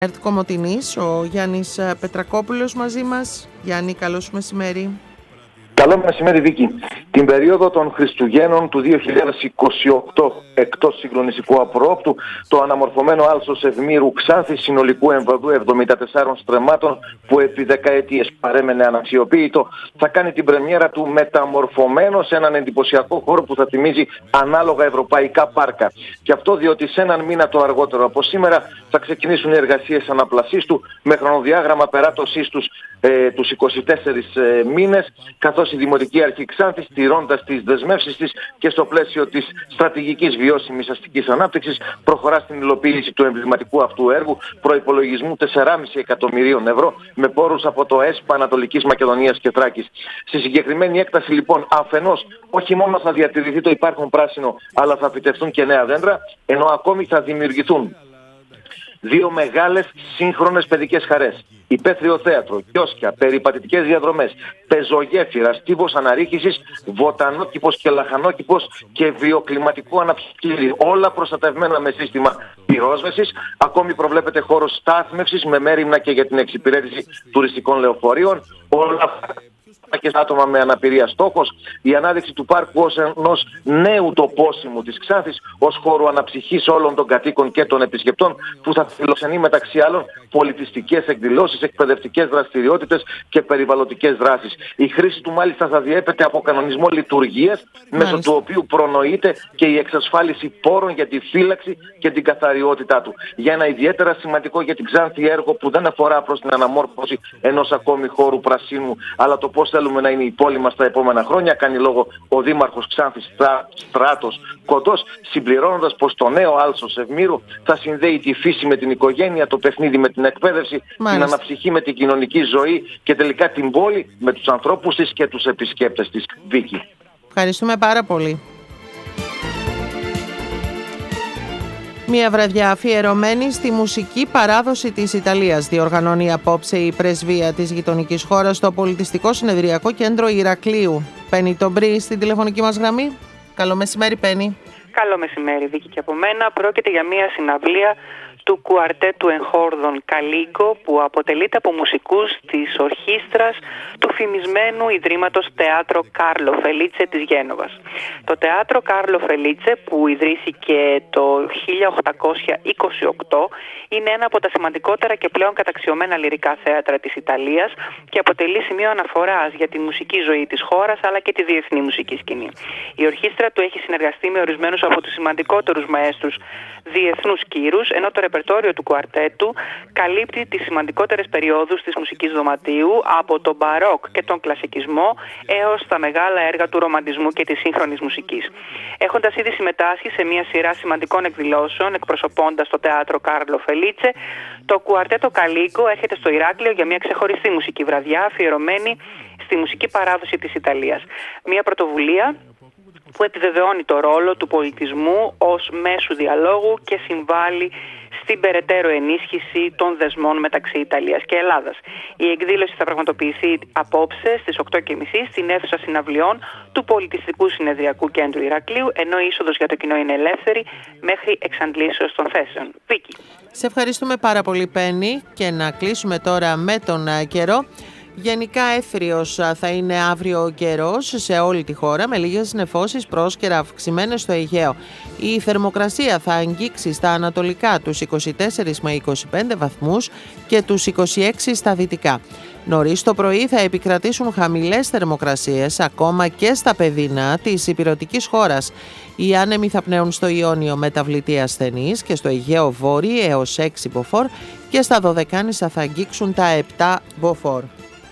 ΕΡΤ Κομοτηνής, ο Γιάννης Πετρακόπουλος μαζί μας. Γιάννη, καλώς μεσημέρι. Καλό μεσημέρι, Βίκη. Την περίοδο των Χριστουγέννων του 2028, εκτός συγκλονιστικού απρόοπτου, το αναμορφωμένο άλσος Ευμήρου Ξάνθη συνολικού εμβαδού 74 στρεμμάτων, που επί δεκαετίες παρέμενε αναξιοποίητο, θα κάνει την πρεμιέρα του μεταμορφωμένο σε έναν εντυπωσιακό χώρο που θα θυμίζει ανάλογα ευρωπαϊκά πάρκα. Και αυτό διότι σε έναν μήνα το αργότερο από σήμερα θα ξεκινήσουν οι εργασίες αναπλασής του, με χρονοδιάγραμμα περάτωσής τους τους 24 μήνες, καθώς η Δημοτική Αρχή Ξάνθης, στηρώντας τις δεσμεύσεις της και στο πλαίσιο της στρατηγικής βιώσιμης αστικής ανάπτυξης, προχωρά στην υλοποίηση του εμβληματικού αυτού έργου προϋπολογισμού 4,5 εκατομμυρίων ευρώ, με πόρους από το ΕΣΠΑ Ανατολικής Μακεδονίας και Θράκης. Στη συγκεκριμένη έκταση, λοιπόν, αφενός όχι μόνο θα διατηρηθεί το υπάρχον πράσινο, αλλά θα φυτευτούν και νέα δέντρα, ενώ ακόμη θα δημιουργηθούν δύο μεγάλες σύγχρονες παιδικές χαρές, υπαίθριο θέατρο, κιόσκια, περιπατητικές διαδρομές, πεζογέφυρα, στίβος αναρρίχησης, βοτανόκηπος και λαχανόκηπος και βιοκλιματικό αναψυκτήρι, όλα προστατευμένα με σύστημα πυρόσβεσης. Ακόμη προβλέπεται χώρος στάθμευσης με μέριμνα και για την εξυπηρέτηση τουριστικών λεωφορείων. Όλα και στα άτομα με αναπηρία στόχος, η ανάδειξη του πάρκου ως ενός νέου τοπόσιμου της Ξάνθης, ως χώρου αναψυχής όλων των κατοίκων και των επισκεπτών, που θα φιλοξενεί μεταξύ άλλων πολιτιστικές εκδηλώσεις, εκπαιδευτικές δραστηριότητες και περιβαλλοντικές δράσεις. Η χρήση του μάλιστα θα διέπεται από κανονισμό λειτουργίας, μέσω του οποίου προνοείται και η εξασφάλιση πόρων για τη φύλαξη και την καθαριότητά του. Για ένα ιδιαίτερα σημαντικό για την Ξάνθη έργο που δεν αφορά προς την αναμόρφωση ενός ακόμη χώρου πρασίνου, αλλά το πώς θέλουμε να είναι η πόλη μας τα επόμενα χρόνια, κάνει λόγο ο Δήμαρχος Ξάνθης Στράτος Κοντός, συμπληρώνοντας πως το νέο άλσος Ευμήρου θα συνδέει τη φύση με την οικογένεια, το παιχνίδι με την εκπαίδευση, την αναψυχή με την κοινωνική ζωή και τελικά την πόλη με τους ανθρώπους της και τους επισκέπτες της. Βίκη. Ευχαριστούμε πάρα πολύ. Μια βραδιά αφιερωμένη στη μουσική παράδοση της Ιταλίας διοργανώνει απόψε η πρεσβεία της γειτονικής χώρας στο Πολιτιστικό Συνεδριακό Κέντρο Ηρακλείου. Πέννη Τομπρή στην τηλεφωνική μας γραμμή. Καλό μεσημέρι, Πέννη. Καλό μεσημέρι, Βίκη, και από μένα. Πρόκειται για μια συναυλία του κουαρτέτου εγχόρδων Καλίγκο, που αποτελείται από μουσικούς της ορχήστρας του φημισμένου Ιδρύματος Teatro Carlo Felice της Γένοβας. Το Teatro Carlo Felice, που ιδρύθηκε το 1828, είναι ένα από τα σημαντικότερα και πλέον καταξιωμένα λυρικά θέατρα της Ιταλίας και αποτελεί σημείο αναφοράς για τη μουσική ζωή της χώρας αλλά και τη διεθνή μουσική σκηνή. Η ορχήστρα του έχει συνεργαστεί με ορισμένους από τους σημαντικότερους μαέστρους διεθνούς κύρους, ενώ το ρεπερτόριο του κουαρτέτου καλύπτει τις σημαντικότερες περιόδους της μουσικής δωματίου, από τον μπαρόκ και τον κλασικισμό έως τα μεγάλα έργα του ρομαντισμού και της σύγχρονης μουσικής. Έχοντας ήδη συμμετάσχει σε μια σειρά σημαντικών εκδηλώσεων εκπροσωπώντας το Teatro Carlo Felice, το κουαρτέτο Καλίγκο έρχεται στο Ηράκλειο για μια ξεχωριστή μουσική βραδιά αφιερωμένη στη μουσική παράδοση της Ιταλίας. Μια πρωτοβουλία που επιβεβαιώνει το ρόλο του πολιτισμού ως μέσου διαλόγου και συμβάλλει στην περαιτέρω ενίσχυση των δεσμών μεταξύ Ιταλίας και Ελλάδας. Η εκδήλωση θα πραγματοποιηθεί απόψε στις 8:30 στην αίθουσα συναυλιών του Πολιτιστικού Συνεδριακού Κέντρου Ηρακλείου, ενώ η είσοδος για το κοινό είναι ελεύθερη μέχρι εξαντλήσεως των θέσεων. Βίκη. Σε ευχαριστούμε πάρα πολύ, Πέννη, και να κλείσουμε τώρα με τον καιρό. Γενικά έθριος θα είναι αύριο ο καιρός σε όλη τη χώρα, με λίγες νεφώσεις πρόσκαιρα αυξημένες στο Αιγαίο. Η θερμοκρασία θα αγγίξει στα ανατολικά τους 24 με 25 βαθμούς και τους 26 στα δυτικά. Νωρίς το πρωί θα επικρατήσουν χαμηλές θερμοκρασίες ακόμα και στα παιδινά της ηπειρωτικής χώρας. Οι άνεμοι θα πνέουν στο Ιόνιο μεταβλητή ασθενής και στο Αιγαίο βόρειο έως 6 μποφόρ και στα Δωδεκάνησα θα αγγίξουν τα 7 μποφόρ.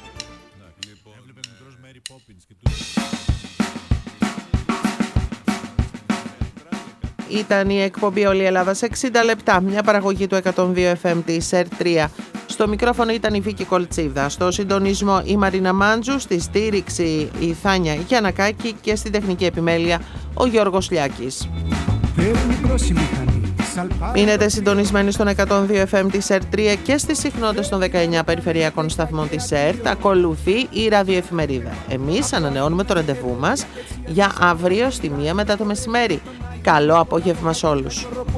Ήταν η εκπομπή Όλη η Ελλάδα σε 60 λεπτά, μια παραγωγή του 102 FM της ΕΡΤ3. Στο μικρόφωνο ήταν η Βίκη Κολτσίδα, στο συντονισμό η Μαρίνα Μάντζου, στη στήριξη η Θάνια Γιαννακάκη και στη τεχνική επιμέλεια ο Γιώργος Λιάκης. Μείνετε συντονισμένοι στον 102 FM της ΕΡΤ3 και στις συχνότητες των 19 περιφερειακών σταθμών της ΕΡΤ. Ακολουθεί η ραδιοεφημερίδα. Εμείς ανανεώνουμε το ραντεβού μας για αύριο στη 1 μετά το μεσημέρι. Καλό απόγευμα σε όλους.